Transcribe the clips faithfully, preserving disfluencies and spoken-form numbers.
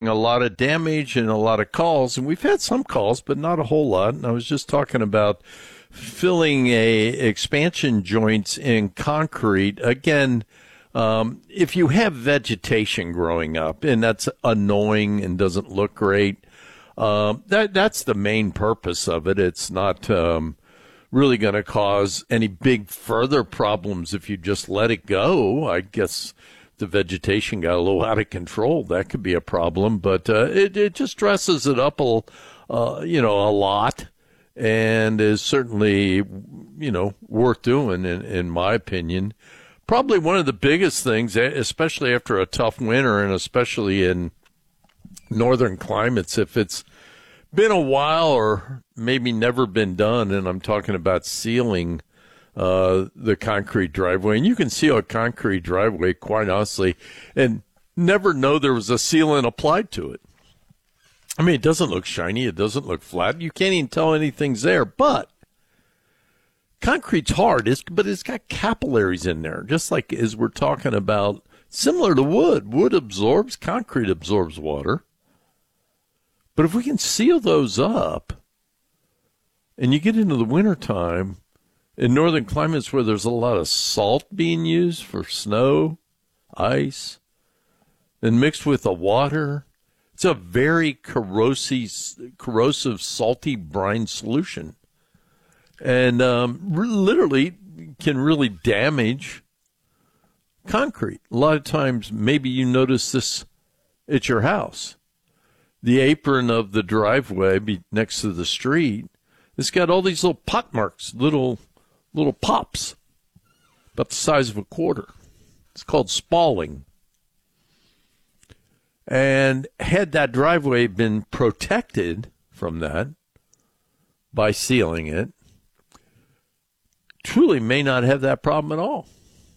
a lot of damage and a lot of calls, and we've had some calls, but not a whole lot. And I was just talking about filling a expansion joints in concrete. Again, um, if you have vegetation growing up, and that's annoying and doesn't look great, um, that that's the main purpose of it. It's not um, really going to cause any big further problems if you just let it go. I guess the vegetation got a little out of control. That could be a problem, but uh, it, it just dresses it up a, uh, you know, a lot, and is certainly, you know, worth doing in, in my opinion. Probably one of the biggest things, especially after a tough winter and especially in northern climates, if it's been a while or maybe never been done, and I'm talking about sealing Uh, the concrete driveway. And you can seal a concrete driveway, quite honestly, and never know there was a sealant applied to it. I mean, it doesn't look shiny. It doesn't look flat. You can't even tell anything's there. But concrete's hard, it's, but it's got capillaries in there, just like as we're talking about, similar to wood. Wood absorbs, concrete absorbs water. But if we can seal those up, and you get into the wintertime, in northern climates where there's a lot of salt being used for snow, ice, and mixed with the water, it's a very corrosive, corrosive salty brine solution. And um, re- literally can really damage concrete. A lot of times, maybe you notice this at your house. The apron of the driveway be next to the street, it's got all these little pot marks, little... little pops, about the size of a quarter. It's called spalling. And had that driveway been protected from that by sealing it, truly may not have that problem at all.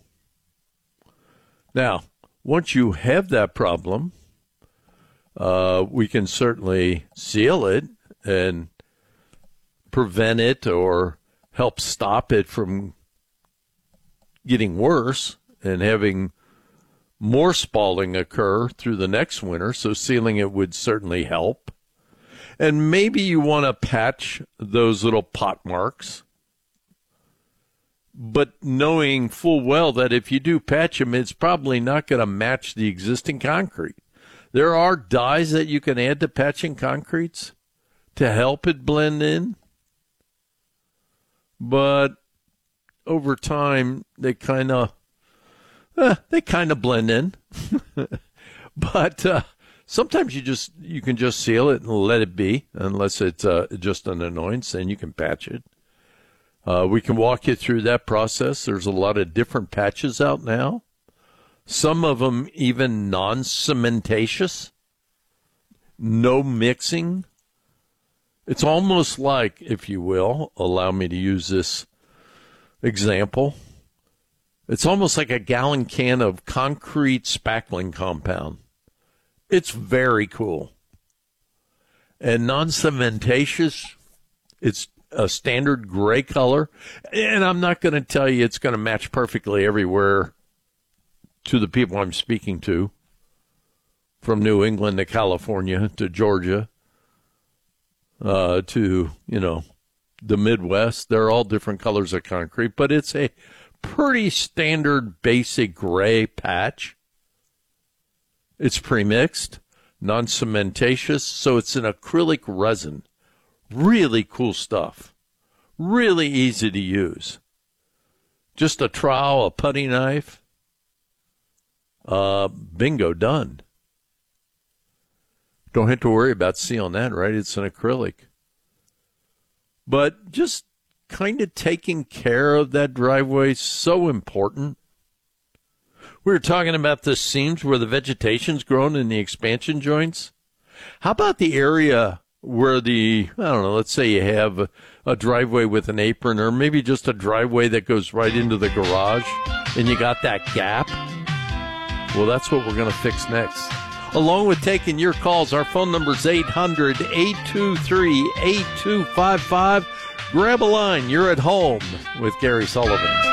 Now, once you have that problem, uh, we can certainly seal it and prevent it or help stop it from getting worse and having more spalling occur through the next winter. So sealing it would certainly help. And maybe you want to patch those little pot marks, but knowing full well that if you do patch them, it's probably not going to match the existing concrete. There are dyes that you can add to patching concretes to help it blend in. But over time, they kind of eh, they kind of blend in. But uh, sometimes you just you can just seal it and let it be, unless it's uh, just an annoyance, and you can patch it. Uh, we can walk you through that process. There's a lot of different patches out now. Some of them even non-cementatious, no mixing. It's almost like, if you will, allow me to use this example, it's almost like a gallon can of concrete spackling compound. It's very cool. And non-cementatious, it's a standard gray color. And I'm not going to tell you it's going to match perfectly everywhere to the people I'm speaking to, from New England to California to Georgia. Uh, to, you know, the Midwest. They're all different colors of concrete, but it's a pretty standard basic gray patch. It's premixed, non-cementatious, so it's an acrylic resin. Really cool stuff. Really easy to use. Just a trowel, a putty knife. Uh, bingo, done. Don't have to worry about sealing that, right? It's an acrylic. But just kind of taking care of that driveway is so important. We were talking about the seams where the vegetation's grown in the expansion joints. How about the area where the, I don't know, let's say you have a, a driveway with an apron, or maybe just a driveway that goes right into the garage, and you got that gap? Well, that's what we're going to fix next. Along with taking your calls, our phone number is eight hundred, eight two three, eight two five five. Grab a line. You're at home with Gary Sullivan.